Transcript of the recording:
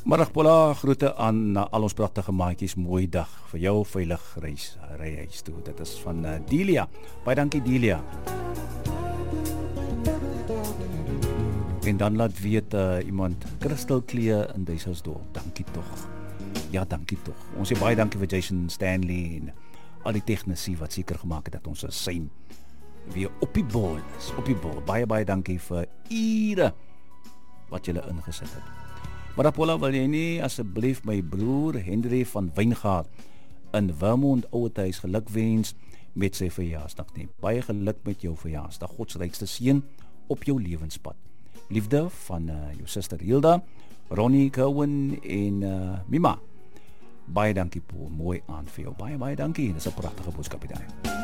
Middag Paula, groete aan al ons pragtige maatjies, mooi dag vir jou, veilig ry huis toe. Dit is van Delia. Baie dankie Delia. En dan laat weet iemand kristalklee in Duiselsdorp. Dankie tog. Ja, dankie tog. Ons sê baie dankie vir Jason Stanley en al die tegnisie wat seker gemaak het dat ons sein weer op die bol is. Op die bol. Baie dankie vir ure wat julle ingesit het. Maar Apollo, wil jy nie asseblief my broer Henry van Wyngaard in Vermont Ouerhuis gelukwens met sy verjaarsdag nie. Baie geluk met jou verjaarsdag. God se rykste seën op jou lewenspad. Liefde van jou suster Hilda, Ronnie Cowan en Mima. Baie dankie Paul, mooi aan vir jou. Baie dankie. Dis 'n pragtige boodskap hierdie.